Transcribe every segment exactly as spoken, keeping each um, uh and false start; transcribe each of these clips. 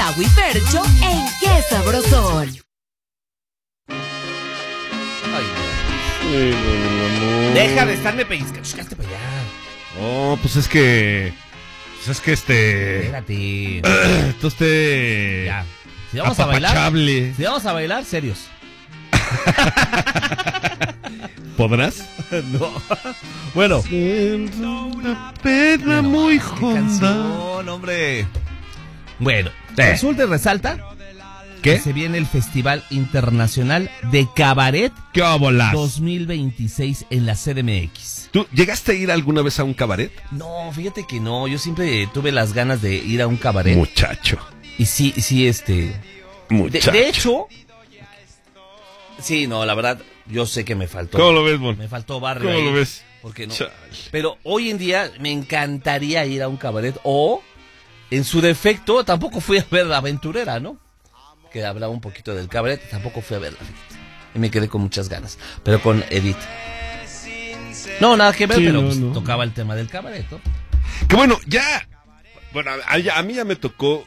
Gustavo y Fercho en Qué Sabrosón. Ay, Sí, mi amor. deja de estarme pellizcando. Hazte para allá. Oh, pues es que. Pues es que este. Espérate. Tú este. Ya. Si vamos a bailar. apapachable. Si vamos a bailar, serios. ¿Podrás? No. Bueno. Siento una pena muy Qué honda. canción, hombre. Bueno, Eh. resulta y resalta que ¿Qué? se viene el Festival Internacional de Cabaret ¿Qué bolas? dos mil veintiséis en la C D M X. ¿Tú llegaste a ir alguna vez a un cabaret? No, fíjate que no, yo siempre tuve las ganas de ir a un cabaret. Muchacho. Y sí, sí, este... De, Muchacho. de hecho... Sí, no, la verdad, yo sé que me faltó. ¿Cómo lo ves, Mon? Me faltó barrio ¿Cómo ahí, lo ves? porque no. Chale. Pero hoy en día me encantaría ir a un cabaret o, en su defecto, tampoco fui a ver La Aventurera, ¿no? Que hablaba un poquito del cabaret, tampoco fui a verla. Fíjate. Y me quedé con muchas ganas, pero con Edith. No, nada que ver, Sí, pero no, pues, no. tocaba el tema del cabaret, ¿no? Que bueno, ya. Bueno, a, a mí ya me tocó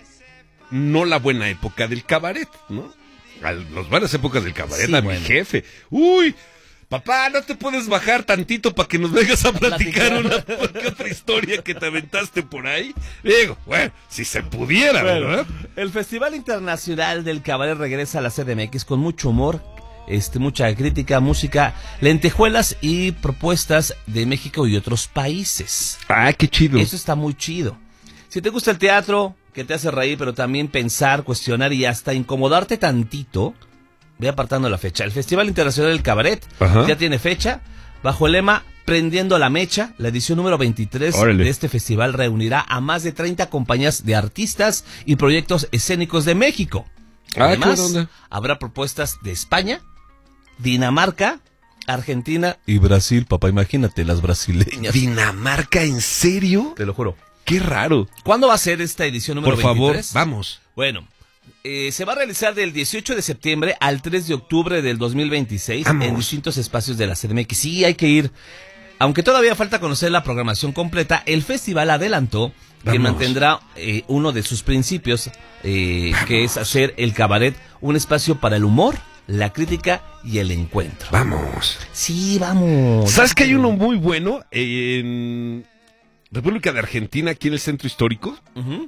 no la buena época del cabaret, ¿no? A las buenas épocas del cabaret, Sí, a bueno. mi jefe. Uy, papá, ¿no te puedes bajar tantito para que nos vengas a platicar una que otra historia que te aventaste por ahí? Digo, bueno, si se pudiera, ¿verdad? El Festival Internacional del Cabaret regresa a la C D M X con mucho humor, este, mucha crítica, música, lentejuelas y propuestas de México y otros países. Ah, qué chido. Eso está muy chido. Si te gusta el teatro, que te hace reír, pero también pensar, cuestionar y hasta incomodarte tantito, ve apartando la fecha. El Festival Internacional del Cabaret Ajá. ya tiene fecha. Bajo el lema Prendiendo la Mecha, la edición número veintitrés Órale. de este festival reunirá a más de treinta compañías de artistas y proyectos escénicos de México. Ah, Además, qué buena onda. habrá propuestas de España, Dinamarca, Argentina y Brasil. Papá, imagínate, las brasileñas. ¿Dinamarca, en serio? Te lo juro. Qué raro. ¿Cuándo va a ser esta edición número Por favor, veintitrés? vamos. Bueno, eh, se va a realizar del dieciocho de septiembre al tres de octubre del dos mil veintiséis Vamos. en distintos espacios de la C D M X. Sí, hay que ir. Aunque todavía falta conocer la programación completa, el festival adelantó que Vamos. mantendrá eh, uno de sus principios, eh, que es hacer el cabaret un espacio para el humor, la crítica y el encuentro. Vamos. Sí, vamos. ¿Sabes que hay uno muy bueno en República de Argentina, aquí en el centro histórico? Ujú.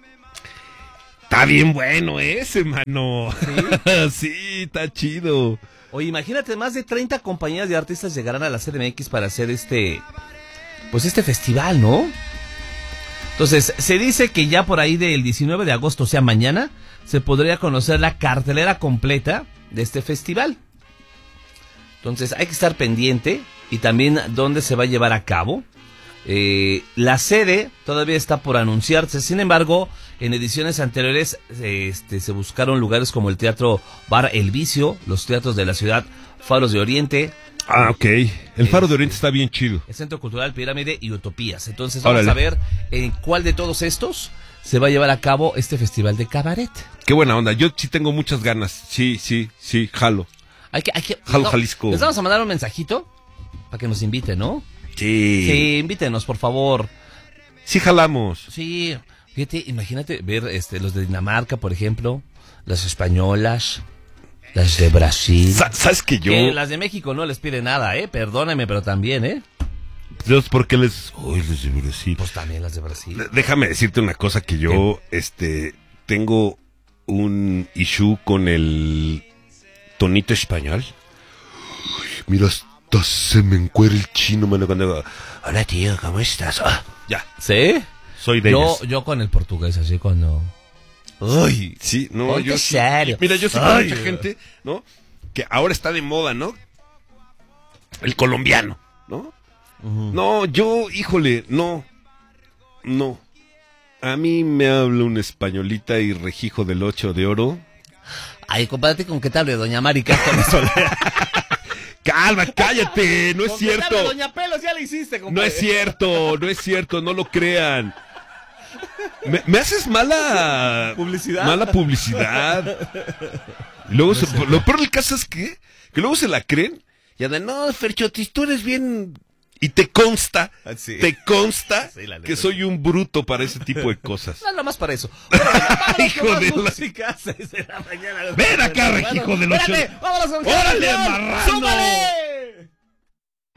Está bien bueno ese, mano. ¿Sí? Sí, está chido. Oye, imagínate, más de treinta compañías de artistas llegarán a la C D M X para hacer este, pues este festival, ¿no? Entonces, se dice que ya por ahí del diecinueve de agosto, o sea, mañana, se podría conocer la cartelera completa de este festival. Entonces, hay que estar pendiente y también dónde se va a llevar a cabo. Eh, la sede todavía está por anunciarse, sin embargo, en ediciones anteriores eh, este, se buscaron lugares como el Teatro Bar El Vicio, los teatros de la ciudad, Faros de Oriente, Ah, ok. El Faro de Oriente está bien chido. el Centro Cultural Pirámide y Utopías. Entonces vamos Órale. a ver en cuál de todos estos se va a llevar a cabo este festival de cabaret. Qué buena onda. Yo sí tengo muchas ganas. Sí, sí, sí, jalo. Hay que, hay que, Jalo, Jalisco. Les vamos a mandar un mensajito para que nos inviten, ¿no? Sí. Sí, invítenos, por favor. Sí, jalamos. Sí, fíjate, imagínate ver este, los de Dinamarca, por ejemplo, las españolas, las de Brasil. Sa- ¿Sabes que yo? Que las de México no les pide nada, ¿eh? Perdóname, pero también, ¿eh? Dios, ¿por qué les...? Uy, les de Brasil. Pues también las de Brasil. D- Déjame decirte una cosa que yo, este, tengo un issue con el tonito español. Uy, mira, hasta se me encuera el chino, mano, cuando digo, hola tío, ¿cómo estás? Ah, ya, ¿Sí? soy de Yo, ellos. yo con el portugués, así cuando... Uy, Sí, no, Ponte yo sí. serio. Mira, yo sé que Ay, mucha gente, ¿no? Que ahora está de moda, ¿no? El colombiano, ¿no? ujú. No, yo, híjole, no, no. A mí me habla un españolita y rejijo del ocho de oro. Ay, compárate con qué tal de Doña Mari Castro de Soler. Calma, cállate, no es Con qué tal de cierto. Doña Pelos, ya le hiciste, No compadre. es cierto, no es cierto, no lo crean. Me, me haces mala ¿Publicidad? Mala publicidad. Y luego se- lo peor del caso es que, que luego se la creen y andan, no, Ferchotis, tú eres bien Y te consta, Sí. te consta Sí, la neta, que soy un bruto para ese tipo de cosas. No, nomás para eso. Bueno, vámonos Hijo con más de la- música, seis de la mañana. Ven acá, Bueno, hijo del ocho. espérate, vámonos con ¡Órale, canción. marrano!